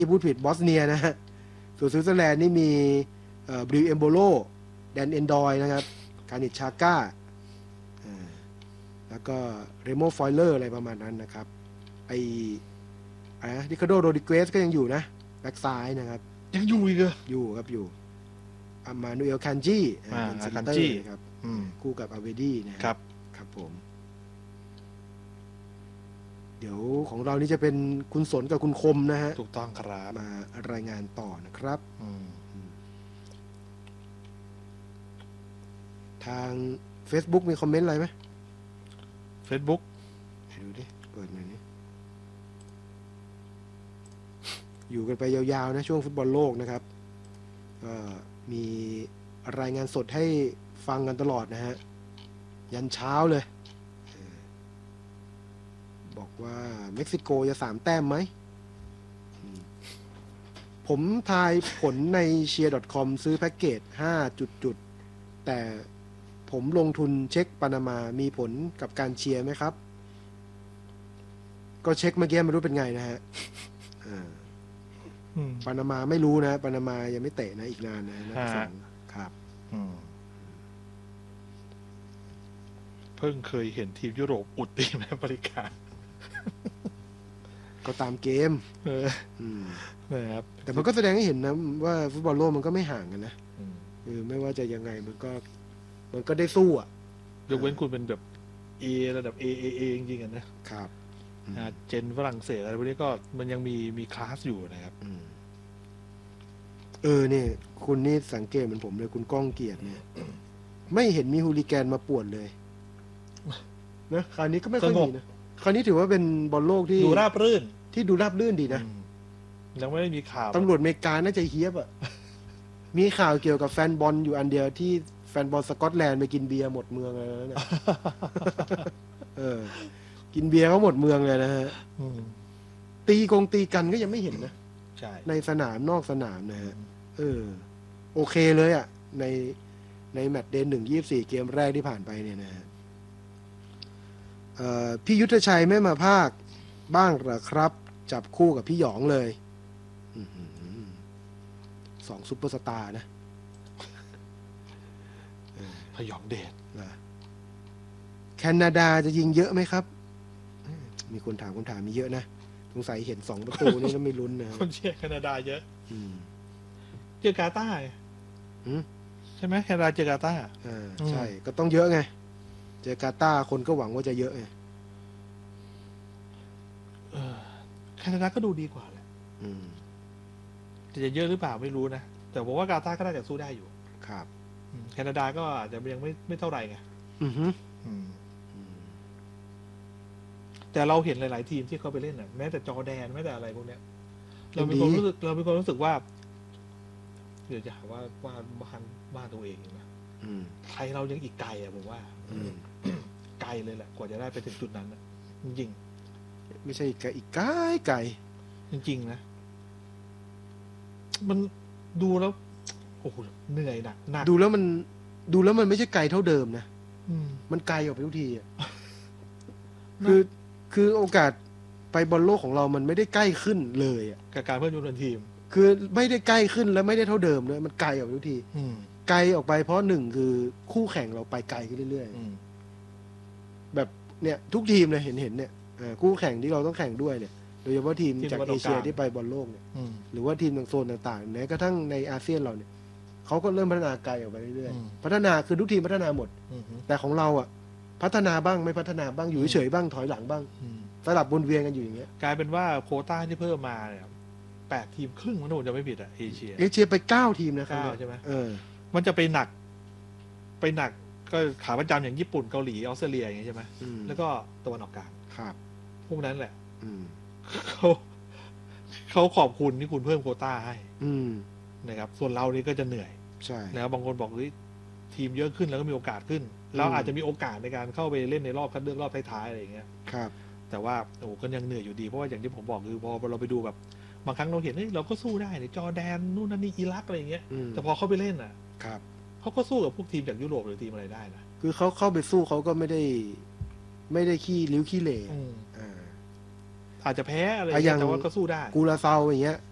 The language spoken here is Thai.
ที่พูดผิดบอสเนียนะฮะส่วนสวิตเซอร์แลนด์นี่มีบริวเอมโบโลแดนเอนดอยนะครับการิชชาก้าแล้วก็เรโมฟอยเลอร์อะไรประมาณนั้นนะครับริคาร์โดโรดิเกสก็ยังอยู่นะแบ็กซ้ายนะครับยังอยู่อีกเหรออยู่ครับอยู่อามานูเอลคันจีเป็นเซนเตอร์ครับคู่กับอาเวดี้นะครับครับผมเดี๋ยวของเรานี่จะเป็นคุณสนกับคุณคมนะฮะถูกต้องครับมารายงานต่อนะครับทาง Facebook มีคอมเมนต์อะไรไหม Facebook ดูดิเปิดหน่อยนี่อยู่กันไปยาวๆนะช่วงฟุตบอลโลกนะครับมีรายงานสดให้ฟังกันตลอดนะฮะยันเช้าเลยบอกว่าเม็กซิโกจะ3 แต้มไหมผมทายผลใน cheer.com ซื้อแพ็กเกจ5 จุดแต่ผมลงทุนเช็คปานามามีผลกับการเชียร์ไหมครับก็เช็คเมื่อกี้ไม่รู้เป็นไงนะฮะปานามาไม่รู้นะปานามายังไม่เตะนะอีกนานนะนัดที่ 2ครับเพิ่งเคยเห็นทีมยุโรปอุดทีมอเมริกาก็ตามเกมนะครับแต่มันก็แสดงให้เห็นนะว่าฟุตบอลโลกมันก็ไม่ห่างกันนะไม่ว่าจะยังไงมันก็ได้สู้อ่ะยกเว้นคุณเป็นแบบ A ระดับ AAA จริงๆนะครับเจนฝรั่งเศสอะไรพวกนี้ก็มันยังมีคลาสอยู่นะครับเนี่ยคุณนี่สังเกตเหมือนผมเลยคุณก้องเกียรติเนี่ยไม่เห็นมีฮูลิแกนมาป่วนเลยนะคราวนี้ก็ไม่ค่อยมีนะคราวนี้ถือว่าเป็นบอลโลกที่ดูราบรื่นดีนะยังไม่ได้มีข่าวตำรวจอเมริกาน่าจะเฮี้ยบอ่ะมีข่าวเกี่ยวกับแฟนบอลอยู่อันเดียวที่แฟนบอลสกอตแลนด์ไปกินเบียร์หมดเมืองเลยนะเนี่ยกินเบียร์เขาหมดเมืองเลยนะฮะตีกันก็ยังไม่เห็นนะในสนามนอกสนามนะฮะโอเคเลยอ่ะในแมตช์เดย์ 1-24 เกมแรกที่ผ่านไปเนี่ยนะฮะพี่ยุทธชัยไม่มาภาคบ้างเหรอครับจับคู่กับพี่หยองเลย2 ซุปเปอร์สตาร์นะพยองเดชแคนาดาจะยิงเยอะไหมครับมีคนถามมีเยอะนะสงสัยเห็น2 ประตูนี่แล้วไม่ลุ้นนะคนเชียร์แคนาดาเยอะเจอกาตาร์ใช่ไหมแคนาดาเจอกาตาร์ใช่ก็ต้องเยอะไงเจอกาตาร์คนก็หวังว่าจะเยอะไงแคนาดาก็ดูดีกว่าแหละจะเยอะหรือเปล่าไม่รู้นะแต่ผมว่ากาตาร์ก็น่าจะสู้ได้อยู่ครับแคนาดาก็อาจจะยังไม่เท่าไหร่ไงแต่เราเห็นหลายๆทีมที่เขาไปเล่นน่ะแม้แต่จอร์แดนแม้แต่อะไรพวกเนี้ยเรามีความรู้สึกว่าเดี๋ยวจะหาว่าบ้านตัวเองนะไทยเรายังอีกไกลอ่ะผมว่าไกลเลยแหละกว่าจะได้ไปถึงจุดนั้นนะจริงๆไม่ใช่อีกไกลจริงๆนะมันดูแล้วโอ้โหเหนื่อยหนักดูแล้วมันไม่ใช่ไกลเท่าเดิมนะมันไกลออกไปทุกทีอ่ะคือโอกาสไปบอลโลกของเรามันไม่ได้ใกล้ขึ้นเลยอ่ะกับการเพิ่มจำนวนทีมคือไม่ได้ใกล้ขึ้นและไม่ได้เท่าเดิมเลยมันไกลออกไปทุกทีไกลออกไปเพราะ1คือคู่แข่งเราไปไกลขึ้นเรื่อยๆแบบเนี่ยทุกทีมเลยเห็นเนี่ยคู่แข่งที่เราต้องแข่งด้วยเนี่ยโดยเฉพาะทีมจากเอเชียที่ไปบอลโลกเนี่ยหรือว่าทีมโซนต่างๆแม้กระทั่งในอาเซียนเราเนี่ยเขาก็เริ่มพัฒนาไกลออกไปเรื่อยๆพัฒนาคือทุกทีมพัฒนาหมดแต่ของเราอ่ะพัฒนาบ้างไม่พัฒนาบ้างอยู่เฉยๆบ้างถอยหลังบ้างสลับวนเวียนกันอยู่อย่างเงี้ยกลายเป็นว่าโควต้าที่เพิ่มมาเนี่ย8 ทีมครึ่งมันจะไม่ผิดอ่ะเอเชียไป9 ทีมนะครับ 9ใช่ไหมมันจะไปหนักก็ขาประจำอย่างญี่ปุ่นเกาหลีออสเตรเลียอย่างเงี้ยใช่ไหมแล้วก็ตะวันออกกลางครับพวกนั้นแหละเขาขอบคุณที่คุณเพิ่มโควต้าให้นะครับส่วนเรานี่ก็จะเหนื่อยใช่แล้วบางคนบอกทีมเยอะขึ้นแล้วก็มีโอกาสขึ้นเราอาจจะมีโอกาสในการเข้าไปเล่นในรอบคัดเลือกรอบท้ายๆอะไรอย่างเงี้ยครับแต่ว่าก็ยังเหนื่อยอยู่ดีเพราะว่าอย่างที่ผมบอกคือพอเราไปดูแบบบางครั้งเราเห็นเราก็สู้ได้ในจอร์แดนนู่นนั่นนี่อิรักอะไรอย่างเงี้ยแต่พอเขาไปเล่นอ่ะครับเขาก็สู้กับพวกทีมจากยุโรปหรือทีมอะไรได้นะคือเขาเข้าไปสู้เขาก็ไม่ได้ขี้ริ้วขี้เหร่อาจจะแพ้อะไรแต่ว่าก็สู้ได้กูราเซาอย่างเงี้ย